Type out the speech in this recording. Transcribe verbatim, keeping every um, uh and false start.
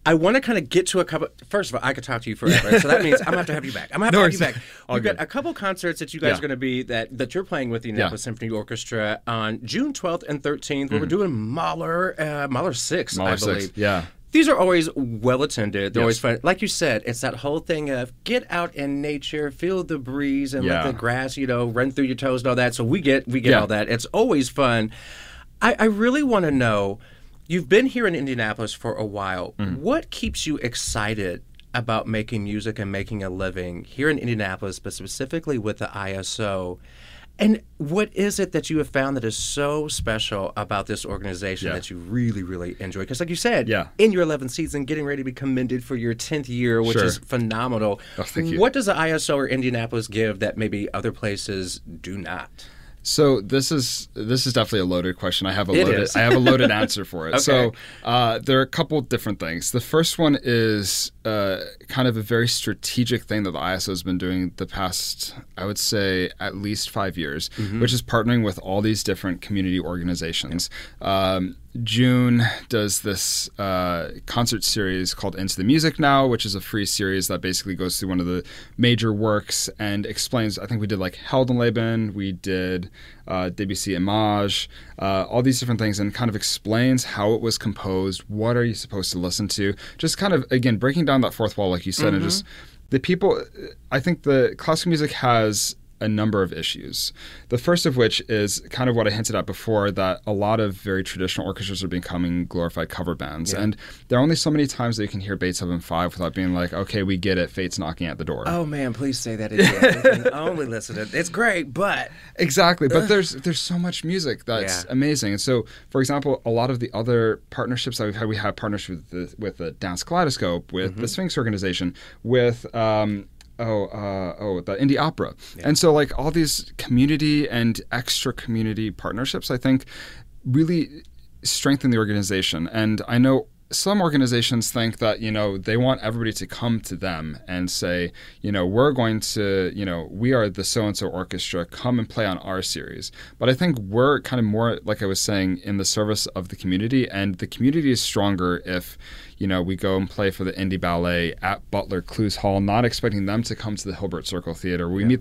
I want to kind of get to a couple. First of all, I could talk to you forever, so that means I'm gonna have to have you back. I'm gonna have No to have you back. All We've good. got a couple concerts that you guys Yeah. are going to be that that you're playing with the Indianapolis Yeah. Symphony Orchestra on June twelfth and thirteenth. Where we're doing Mahler, uh, Mahler six, Mahler I believe. six, yeah. These are always well attended. They're Yes. always fun. Like you said, it's that whole thing of get out in nature, feel the breeze, and Yeah. let the grass, you know, run through your toes and all that. So we get we get Yeah. all that. It's always fun. I, I really want to know. You've been here in Indianapolis for a while. Mm-hmm. What keeps you excited about making music and making a living here in Indianapolis, but specifically with the I S O? And what is it that you have found that is so special about this organization Yeah. that you really, really enjoy? Because like you said, Yeah. in your eleventh season, getting ready to be commended for your tenth year, which Sure. is phenomenal. Oh, thank you. What does the I S O or Indianapolis give that maybe other places do not? So this is this is definitely a loaded question. I have a It loaded is. I have a loaded answer for it. Okay. So uh, there are a couple different things. The first one is uh, kind of a very strategic thing that the I S O has been doing the past, I would say, at least five years, Mm-hmm. which is partnering with all these different community organizations. Um, June does this uh, concert series called Into the Music Now, which is a free series that basically goes through one of the major works and explains. I think we did like Heldenleben, we did uh, Debussy Image, uh, all these different things, and kind of explains how it was composed, what are you supposed to listen to, just kind of, again, breaking down that fourth wall, like you said, Mm-hmm. and just the people. I think the classical music has a number of issues. The first of which is kind of what I hinted at before, that a lot of very traditional orchestras are becoming glorified cover bands. Yeah. And there are only so many times that you can hear Beethoven five without being like, okay, we get it, fate's knocking at the door. Oh man, please say that again. We can only listen to it. It's great, but Exactly, but there's there's so much music that's Yeah. amazing. And so, for example, a lot of the other partnerships that we've had, we have partnerships with the, with the Dance Kaleidoscope, with Mm-hmm. the Sphinx Organization, with um, oh uh, oh the Indie Opera, Yeah. and so like all these community and extra community partnerships, I think, really strengthen the organization. And I know some organizations think that, you know, they want everybody to come to them and say, you know, we're going to, you know, we are the so-and-so orchestra, come and play on our series. But I think we're kind of more, like I was saying, in the service of the community, and the community is stronger if, you know, we go and play for the Indie Ballet at Butler Clues Hall, not expecting them to come to the Hilbert Circle Theater. We meet